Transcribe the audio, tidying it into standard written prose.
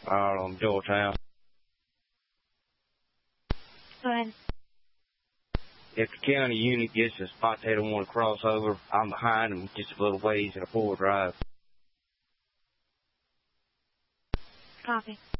out on Georgetown. Go ahead. If the county unit gets a spot they don't want to cross over, I'm behind them just a little ways in a forward drive. Copy.